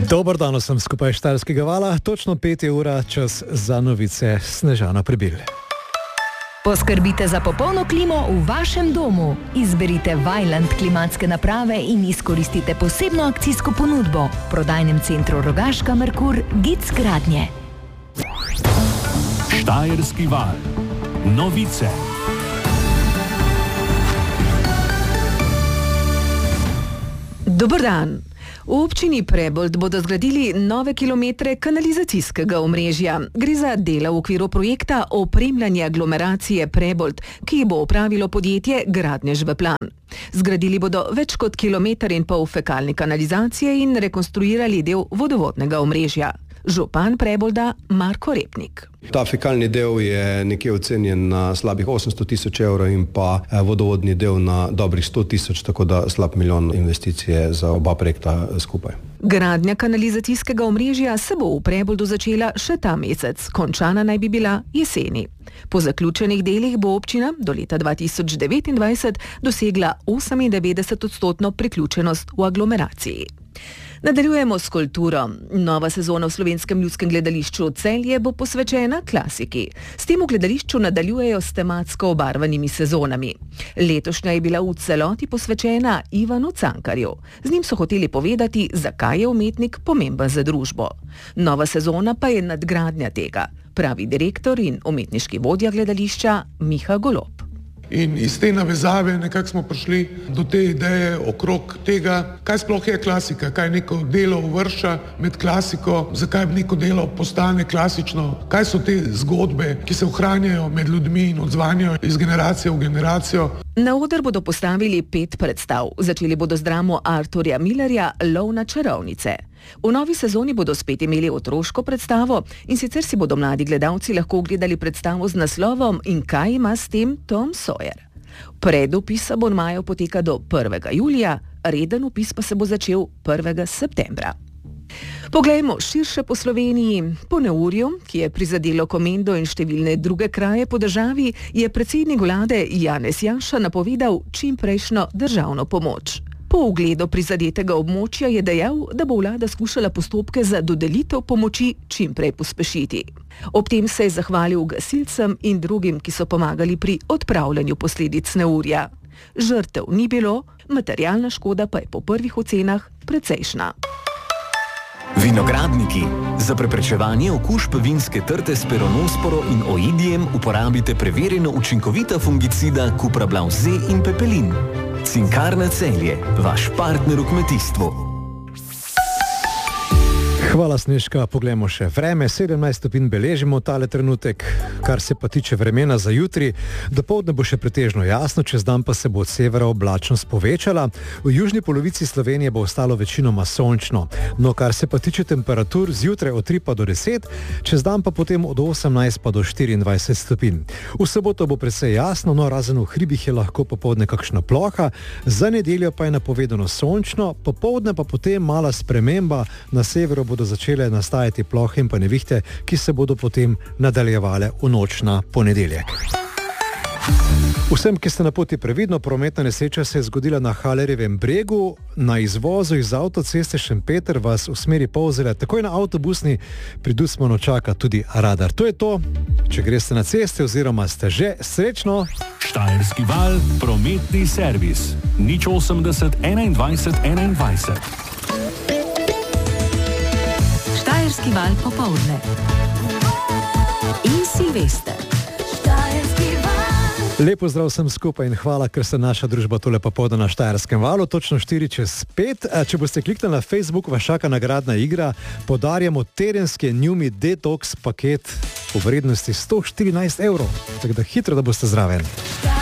Dober dan, sem skupaj Štajerskega vala, točno 5 je ura, čas za novice. Snežana Prebil. Poskrbite za popolno klimo v vašem domu. Izberite Vaillant klimatske naprave in izkoristite posebno akcijsko ponudbo v prodajnem centru Rogaška Merkur GIC Gradnje. Štajerski val. Novice. Dober dan. V občini Prebold bodo zgradili nove kilometre kanalizacijskega omrežja. Gre za dela v okviru projekta opremljanja aglomeracije Prebold, ki bo opravilo podjetje Gradnje Žveplan. Zgradili bodo več kot 1,5 kilometra fekalne kanalizacije in rekonstruirali del vodovodnega omrežja. Župan Prebolda Marko Repnik. Ta fekalni del je nekje ocenjen na slabih 800 tisoč evrov in pa vodovodni del na dobrih 100 tisoč, tako da slab milijon investicije za oba projekta skupaj. Gradnja kanalizacijskega omrežja se bo v Preboldu začela še ta mesec, končana naj bi bila jeseni. Po zaključenih delih bo občina do leta 2029 dosegla 98% priključenost v aglomeraciji. Nadaljujemo s kulturo. Nova sezona v Slovenskem ljudskem gledališču Celje bo posvečena klasiki. S tem v gledališču nadaljujejo s tematsko obarvanimi sezonami. Letošnja je bila v celoti posvečena Ivanu Cankarju. Z njim so hoteli povedati, zakaj je umetnik pomemben za družbo. Nova sezona pa je nadgradnja tega, pravi direktor in umetniški vodja gledališča Miha Golob. In iz te navezave nekako smo prišli do te ideje okrog tega, kaj sploh je klasika, kaj neko delo uvršča med klasiko, zakaj neko delo postane klasično, kaj so te zgodbe, ki se ohranjajo med ljudmi in odzvanjajo iz generacije v generacijo. Na oder bodo postavili 5 predstav. Začeli bodo z dramo Arturja Millerja Lov na čarovnice. V novi sezoni bodo spet imeli otroško predstavo in sicer si bodo mladi gledalci lahko ogledali predstavo z naslovom In kaj ima s tem Tom Sawyer. Predvpis abonmajev poteka do 1. julija, reden vpis pa se bo začel 1. septembra. Poglejmo širše po Sloveniji. Po neurju, ki je prizadelo Komendo in številne druge kraje po državi, je predsednik vlade Janez Janša napovedal čimprejšnjo državno pomoč. Po ogledu prizadetega območja je dejal, da bo vlada skušala postopke za dodelitev pomoči čimprej pospešiti. Ob tem se je zahvalil gasilcem in drugim, ki so pomagali pri odpravljanju posledic neurja. Žrtev ni bilo, materialna škoda pa je po prvih ocenah precejšnja. Vinogradniki. Za preprečevanje okužb vinske trte s peronosporo in oidijem uporabite preverjeno učinkovita fungicida Cuprablav Z in Pepelin. Cinkarna Celje, vaš partner v kmetijstvu. Hvala, Snežka. Poglejmo še vreme. 17 stopinj beležimo tale trenutek. Kar se pa tiče vremena za jutri, dopoldne bo še pretežno jasno, čez dan pa se bo od severa oblačnost povečala. V južni polovici Slovenije bo ostalo večinoma sončno. No, kar se pa tiče temperatur, zjutraj od 3 pa do 10, čez dan pa potem od 18 pa do 24 stopinj. V soboto bo precej jasno, no razen v hribih je lahko popoldne kakšna ploha, za nedeljo pa je napovedano sončno, popoldne pa potem mala sprememba, na severu bodo začele nastajati plohe in pa nevihte, ki se bodo potem nadaljevale v noč na ponedeljek. Vsem, ki ste na poti previdno, prometna nesreča se je zgodila na Halerjevem bregu. Na izvozu iz avtoceste Šempeter vas v smeri Polzele, takoj na avtobusni pri Ducmanu čaka tudi radar. To je to, če greste na ceste oziroma ste že srečno. Štajerski val, prometni servis. 080 21 21. Štajerski val popoldne. In Silvester. Lepo zdrav vsem skupaj in hvala, ker ste naša družba tole popoldne na Štajerskem valu, točno 4:05. Če boste kliknili na Facebook, vas čaka nagradna igra. Podarjamo tedenski Numi Detox paket v vrednosti 114 evrov. Tako da hitro, da boste zraven.